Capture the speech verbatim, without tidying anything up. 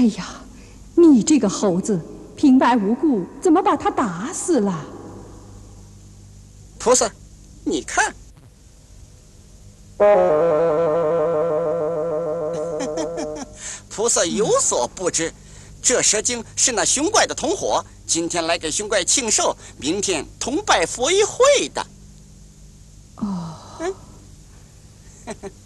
呀，你这个猴子，平白无故怎么把他打死了？ 菩萨，你看。菩萨有所不知，这蛇精是那熊怪的同伙，今天来给熊怪庆寿，明天同拜佛一会的。 哦。 嗯